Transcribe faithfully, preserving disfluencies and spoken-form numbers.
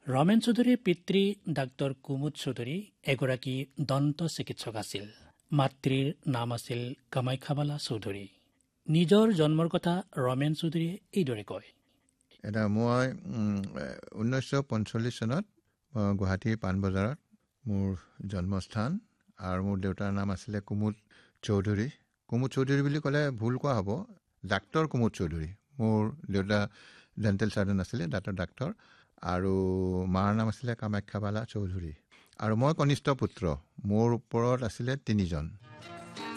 ৰমেন চৌধুৰীৰ পিতৃ ডাক্তৰ কুমুদ চৌধুৰী এগৰাকী দন্ত চিকিৎসক আছিল। মাতৃৰ নাম আছিল কামাখ্যাবালা চৌধুৰী। নিজৰ জন্মৰ কথা ৰমেন চৌধুৰীয়ে এইদৰে কয়। এটা মই ঊনৈছশ পঞ্চল্লিছ চনত গুৱাহাটীৰ পাণবজাৰত মোৰ জন্মস্থান। আৰু মোৰ দেউতাৰ নাম আছিলে কুমুদ চৌধুৰী। কুমুদ চৌধুৰী বুলি ক'লে ভুল কোৱা হ'ব, ডাক্তৰ কুমুদ চৌধুৰী। মোৰ দেউতা ডেণ্টেল চাৰ্জন আছিলে, দাঁতৰ ডাক্তৰ। আৰু মাৰ নাম আছিলে কামাখ্যাবালা চৌধুৰী। আৰু মই কনিষ্ঠ পুত্ৰ, মোৰ ওপৰত আছিলে তিনিজন।